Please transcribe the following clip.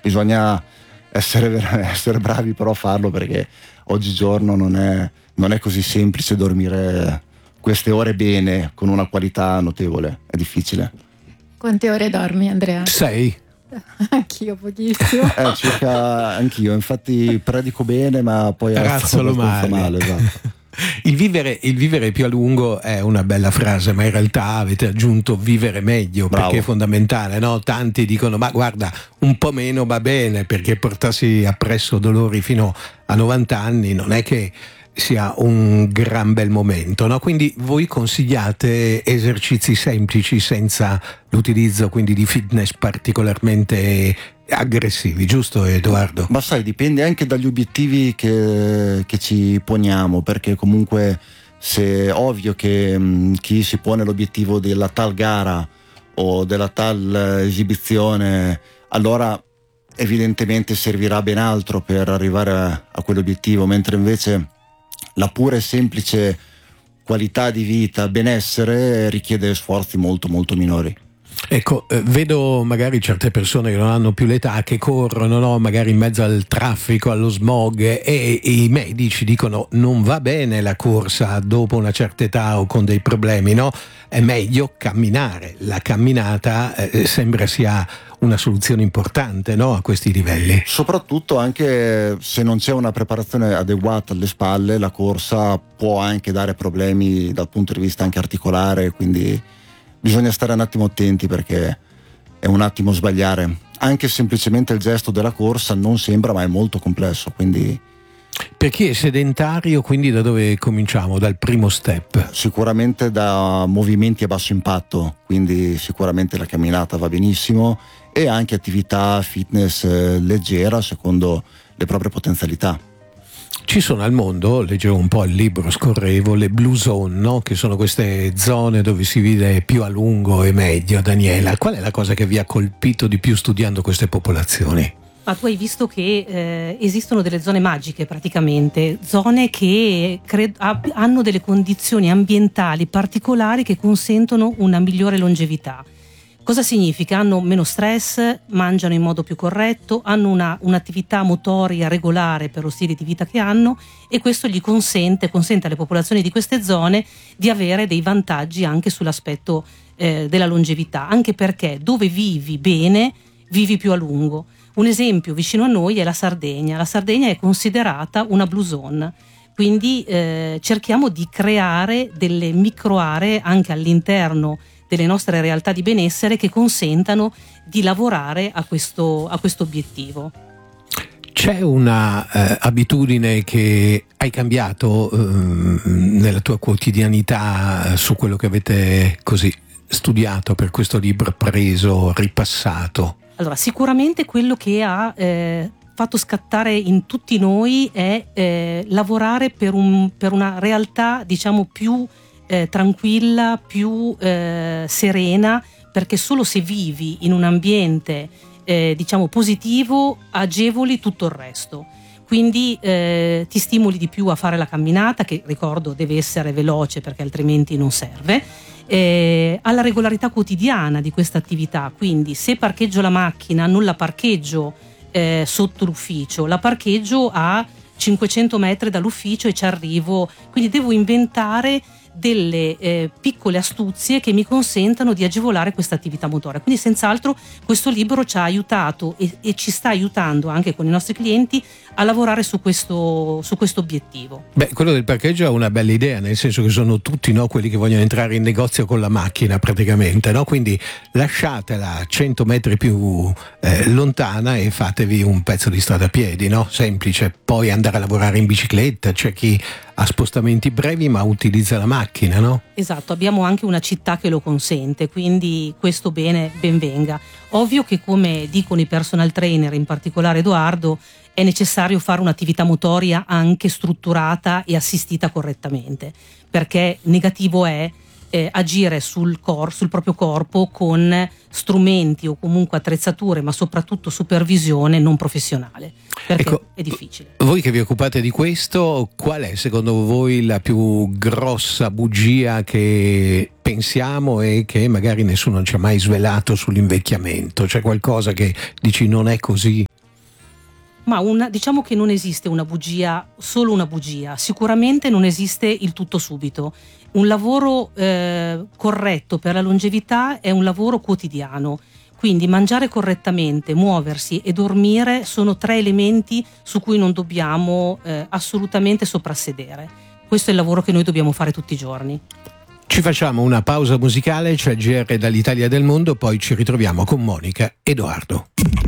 bisogna essere bravi però a farlo, perché oggigiorno non è così semplice dormire queste ore bene, con una qualità notevole, è difficile. Quante ore dormi, Andrea? 6. Anch'io pochissimo. Circa anch'io, infatti predico bene ma poi razzolo male. Esatto. Il vivere più a lungo è una bella frase, ma in realtà avete aggiunto vivere meglio. Bravo. Perché è fondamentale, no? Tanti dicono ma guarda, un po' meno va bene, perché portarsi appresso dolori fino a 90 anni non è che sia un gran bel momento, no? Quindi voi consigliate esercizi semplici senza l'utilizzo quindi di fitness particolarmente aggressivi, giusto Edoardo? Ma sai, dipende anche dagli obiettivi che ci poniamo, perché comunque se ovvio che chi si pone l'obiettivo della tal gara o della tal esibizione, allora evidentemente servirà ben altro per arrivare a quell'obiettivo, mentre invece la pura e semplice qualità di vita, benessere, richiede sforzi molto molto minori. Ecco, vedo magari certe persone che non hanno più l'età, che corrono, no? Magari in mezzo al traffico, allo smog, e i medici dicono non va bene la corsa dopo una certa età o con dei problemi, no? È meglio camminare. La camminata sembra sia una soluzione importante, no? A questi livelli. Soprattutto anche se non c'è una preparazione adeguata alle spalle, la corsa può anche dare problemi dal punto di vista anche articolare, quindi bisogna stare un attimo attenti, perché è un attimo sbagliare. Anche semplicemente il gesto della corsa non sembra, ma è molto complesso, quindi... Per chi è sedentario, quindi da dove cominciamo? Dal primo step? Sicuramente da movimenti a basso impatto, quindi sicuramente la camminata va benissimo, e anche attività fitness leggera secondo le proprie potenzialità. Ci sono al mondo, leggevo un po' il libro, scorrevo, le blue zone, no? Che sono queste zone dove si vive più a lungo e meglio. Daniela, qual è la cosa che vi ha colpito di più studiando queste popolazioni? Ma tu hai visto che esistono delle zone magiche praticamente, zone che hanno delle condizioni ambientali particolari che consentono una migliore longevità. Cosa significa? Hanno meno stress, mangiano in modo più corretto, hanno un'attività motoria regolare per lo stile di vita che hanno, e questo consente alle popolazioni di queste zone di avere dei vantaggi anche sull'aspetto della longevità, anche perché dove vivi bene, vivi più a lungo. Un esempio vicino a noi è la Sardegna. La Sardegna è considerata una blue zone, quindi cerchiamo di creare delle microaree anche all'interno delle nostre realtà di benessere che consentano di lavorare a questo obiettivo. C'è una abitudine che hai cambiato nella tua quotidianità su quello che avete così studiato per questo libro, preso, ripassato? Allora, sicuramente quello che ha fatto scattare in tutti noi è lavorare per una realtà, diciamo, più tranquilla, più serena, perché solo se vivi in un ambiente diciamo positivo agevoli tutto il resto. Quindi ti stimoli di più a fare la camminata, che ricordo deve essere veloce perché altrimenti non serve, alla regolarità quotidiana di questa attività. Quindi se parcheggio la macchina non la parcheggio sotto l'ufficio, la parcheggio a 500 metri dall'ufficio e ci arrivo, quindi devo inventare delle piccole astuzie che mi consentano di agevolare questa attività motoria. Quindi senz'altro questo libro ci ha aiutato e ci sta aiutando anche con i nostri clienti a lavorare su questo obiettivo. Beh, quello del parcheggio è una bella idea, nel senso che sono tutti, no, quelli che vogliono entrare in negozio con la macchina praticamente, no? Quindi lasciatela 100 metri più lontana e fatevi un pezzo di strada a piedi, no? Semplice. Poi andare a lavorare in bicicletta, c'è chi ha spostamenti brevi ma utilizza la macchina, no? Esatto, abbiamo anche una città che lo consente, quindi questo ben venga. Ovvio che, come dicono i personal trainer, in particolare Edoardo, è necessario fare un'attività motoria anche strutturata e assistita correttamente, perché negativo è agire sul proprio corpo con strumenti o comunque attrezzature, ma soprattutto supervisione non professionale, perché ecco, è difficile. Voi che vi occupate di questo, qual è secondo voi la più grossa bugia che pensiamo e che magari nessuno ci ha mai svelato sull'invecchiamento? C'è qualcosa che dici non è così? Ma diciamo che non esiste una bugia, solo una bugia. Sicuramente non esiste il tutto subito. Un lavoro corretto per la longevità è un lavoro quotidiano. Quindi mangiare correttamente, muoversi e dormire sono 3 elementi su cui non dobbiamo assolutamente soprassedere. Questo è il lavoro che noi dobbiamo fare tutti i giorni. Ci facciamo una pausa musicale, c'è GR dall'Italia del mondo, poi ci ritroviamo con Monica Edoardo.